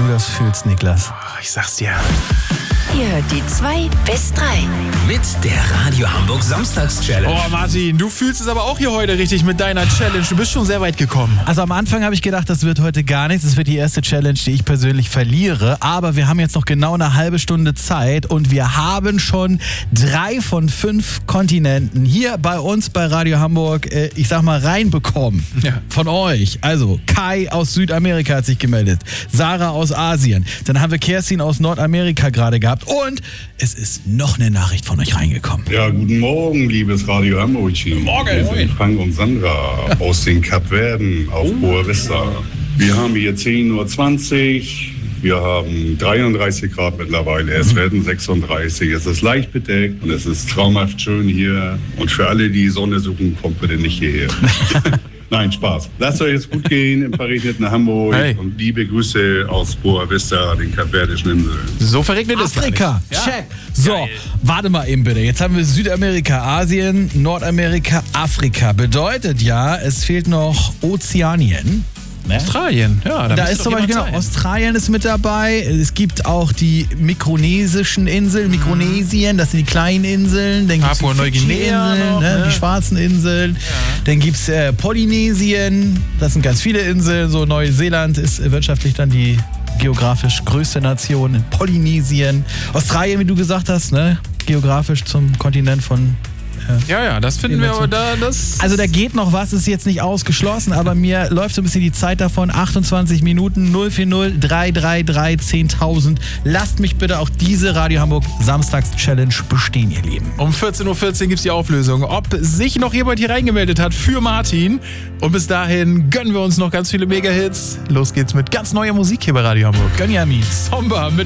du das fühlst, Niklas. Oh, ich sag's dir. Ihr hört die 2 bis 3. Mit der Radio Hamburg Samstags-Challenge. Oh, Martin, du fühlst es aber auch hier heute richtig mit deiner Challenge. Du bist schon sehr weit gekommen. Also am Anfang habe ich gedacht, das wird heute gar nichts. Das wird die erste Challenge, die ich persönlich verliere. Aber wir haben jetzt noch genau eine halbe Stunde Zeit und wir haben schon 3 von 5 Kontinenten hier bei uns bei Radio Hamburg, ich sag mal, reinbekommen. Ja. Von euch. Also Kai aus Südamerika hat sich gemeldet. Sarah aus Asien. Dann haben wir Kerstin aus Nordamerika gerade gehabt. Und es ist noch eine Nachricht von euch reingekommen. Ja, guten Morgen, liebes Radio Hamburg-Team. Morgen. Wir sind Frank und Sandra aus den Kapverden auf Boa Vista. Wir haben hier 10:20 Uhr. Wir haben 33 Grad mittlerweile. Es werden 36. Es ist leicht bedeckt und es ist traumhaft schön hier. Und für alle, die Sonne suchen, kommt bitte nicht hierher. Nein, Spaß. Lasst euch jetzt gut gehen im verregneten Hamburg. Hey. Und liebe Grüße aus Boa Vista, den kapverdischen Inseln. So verregnet ist Afrika, check. So, warte mal eben bitte. Jetzt haben wir Südamerika, Asien, Nordamerika, Afrika. Bedeutet ja, es fehlt noch Ozeanien. Ne? Australien, ja. Da ist zum Beispiel, genau, Australien ist mit dabei. Es gibt auch die mikronesischen Inseln, Mikronesien, das sind die kleinen Inseln. Dann gibt's die Papua-Neuguinea Fidschi-Inseln, noch, ne? die schwarzen Inseln. Ja. Dann gibt es Polynesien, das sind ganz viele Inseln. So Neuseeland ist wirtschaftlich dann die geografisch größte Nation in Polynesien. Australien, wie du gesagt hast, ne? Geografisch zum Kontinent von... Ja, das finden wir aber da. Also da geht noch was, ist jetzt nicht ausgeschlossen, aber mir läuft so ein bisschen die Zeit davon. 28 Minuten, 040 333 10.000. Lasst mich bitte auch diese Radio Hamburg Samstags-Challenge bestehen, ihr Lieben. Um 14:14 Uhr gibt es die Auflösung, ob sich noch jemand hier reingemeldet hat für Martin. Und bis dahin gönnen wir uns noch ganz viele Mega-Hits. Los geht's mit ganz neuer Musik hier bei Radio Hamburg. Gönjamin. Somba mit